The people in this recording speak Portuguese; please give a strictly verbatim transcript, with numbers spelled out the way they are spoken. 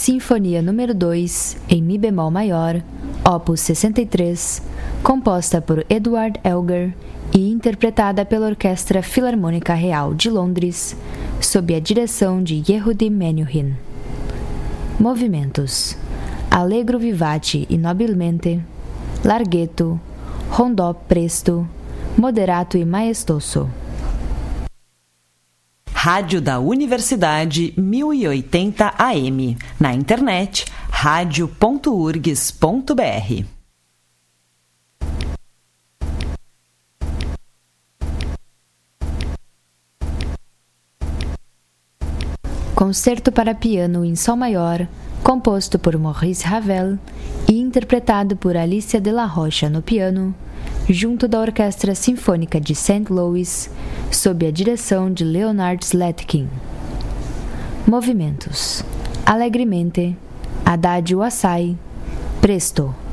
Sinfonia número dois, em Mi bemol maior, opus sessenta e três, composta por Edward Elgar e interpretada pela Orquestra Filarmônica Real de Londres, sob a direção de Yehudi Menuhin. Movimentos: Allegro vivace e nobilmente, Larghetto, Rondò presto, Moderato e maestoso. Rádio da Universidade mil e oitenta A M. Na internet, radio ponto urgs ponto br. Concerto para piano em Sol maior, composto por Maurice Ravel e interpretado por Alicia de la Rocha no piano, junto da Orquestra Sinfônica de Saint Louis, sob a direção de Leonard Slatkin. Movimentos: Alegremente, Adagio assai, Presto.